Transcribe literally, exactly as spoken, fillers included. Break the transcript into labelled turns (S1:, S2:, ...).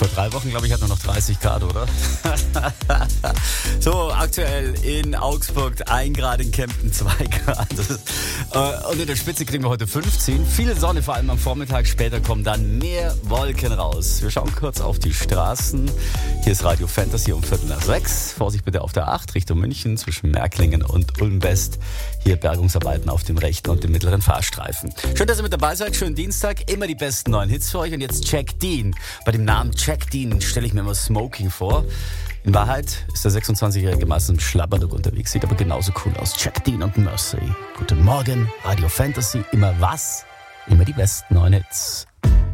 S1: Vor drei Wochen, glaube ich, hatten wir noch dreißig Grad, oder? So, aktuell in Augsburg ein Grad, in Kempten zwei Grad. Und in der Spitze kriegen wir heute fünfzehn. Viel Sonne, vor allem am Vormittag. Später kommen dann mehr Wolken raus. Wir schauen kurz auf die Straßen. Hier ist Radio Fantasy um Viertel nach sechs. Vorsicht bitte auf der acht Richtung München zwischen Märklingen und Ulm-West. Hier Bergungsarbeiten auf dem rechten und dem mittleren Fahrstreifen. Schön, dass ihr mit dabei seid. Schönen Dienstag. Immer die besten neuen Hits für euch. Und jetzt Jack Dean. Bei dem Namen Jack Dean stelle ich mir immer Smoking vor. In Wahrheit ist der sechsundzwanzigjährige meist im Schlabberlook unterwegs. Sieht aber genauso cool aus. Jack Dean und Mercy. Guten Morgen. Radio Fantasy. Immer was? Immer die besten neuen Hits.